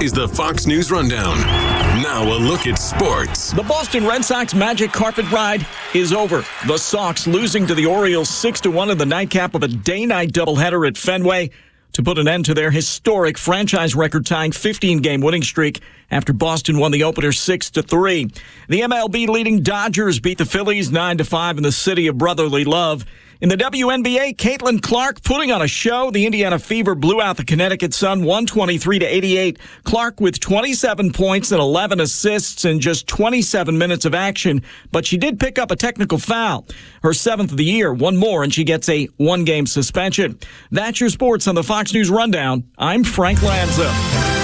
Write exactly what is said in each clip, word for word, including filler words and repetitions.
is the Fox News Rundown. Now a look at sports. The Boston Red Sox magic carpet ride is over. The Sox losing to the Orioles six to one in the nightcap of a day-night doubleheader at Fenway to put an end to their historic franchise record-tying fifteen-game winning streak after Boston won the opener six to three. The M L B leading Dodgers beat the Phillies nine to five in the city of brotherly love. In the W N B A, Caitlin Clark putting on a show. The Indiana Fever blew out the Connecticut Sun one twenty-three to eighty-eight. Clark with twenty-seven points and eleven assists in just twenty-seven minutes of action, but she did pick up a technical foul. Her seventh of the year, one more, and she gets a one-game suspension. That's your sports on the Fox News Rundown. I'm Frank Lanza.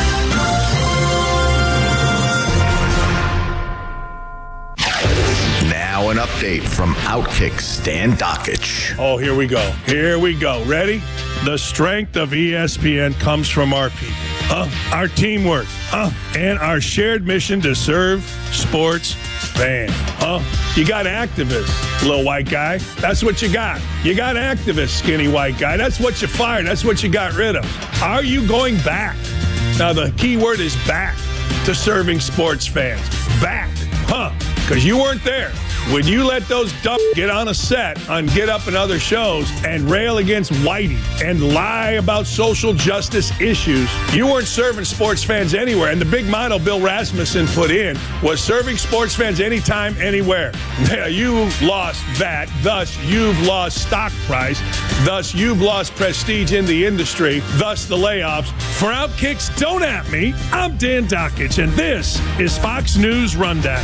Now an update from Outkick Stan Dockich. Oh, here we go. Here we go. Ready? The strength of E S P N comes from our people, uh, our teamwork, uh, and our shared mission to serve sports fans. Uh, you got activists, little white guy. That's what you got. You got activists, skinny white guy. That's what you fired. That's what you got rid of. Are you going back? Now, the key word is back to serving sports fans. Back. Huh? Because you weren't there. When you let those dumb get on a set on Get Up and other shows and rail against Whitey and lie about social justice issues, you weren't serving sports fans anywhere. And the big motto Bill Rasmussen put in was serving sports fans anytime, anywhere. You lost that. Thus, you've lost stock price. Thus, you've lost prestige in the industry. Thus, the layoffs. For Outkicks, don't at me. I'm Dan Dockich, and this is Fox News Rundown.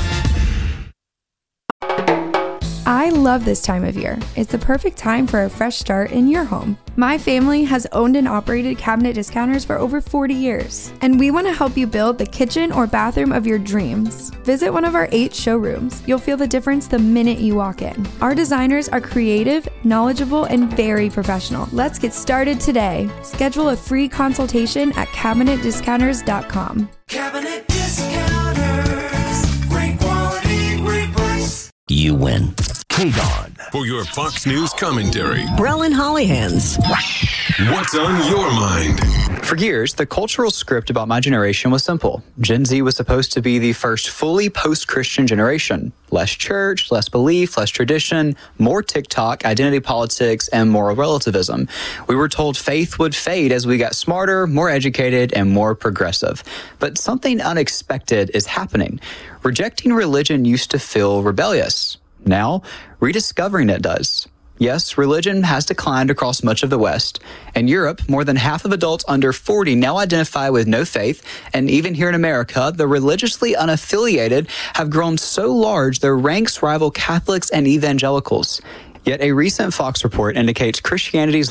I love this time of year. It's the perfect time for a fresh start in your home. My family has owned and operated Cabinet Discounters for over forty years, and we want to help you build the kitchen or bathroom of your dreams. Visit one of our eight showrooms. You'll feel the difference the minute you walk in. Our designers are creative, knowledgeable, and very professional. Let's get started today. Schedule a free consultation at cabinet discounters dot com. Cabinet Discounters. Great quality, great price. You win. K-Don. For your Fox News commentary, Brelin Hollyhands. what's on your mind? For years, the cultural script about my generation was simple. Gen Z was supposed to be the first fully post-Christian generation. Less church, less belief, less tradition, more TikTok, identity politics, and moral relativism. We were told faith would fade as we got smarter, more educated, and more progressive. But something unexpected is happening. Rejecting religion used to feel rebellious. Now, rediscovering it does. Yes, religion has declined across much of the West. In Europe, more than half of adults under forty now identify with no faith, and even here in America, the religiously unaffiliated have grown so large their ranks rival Catholics and evangelicals. Yet a recent Fox report indicates Christianity's